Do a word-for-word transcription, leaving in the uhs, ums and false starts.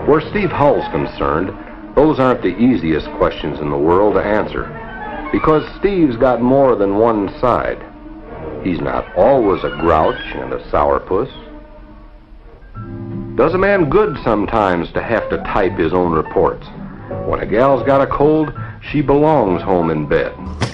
Where Steve Hull's concerned, those aren't the easiest questions in the world to answer, because Steve's got more than one side. He's not always a grouch and a sourpuss. Does a man good sometimes to have to type his own reports. When a gal's got a cold, she belongs home in bed.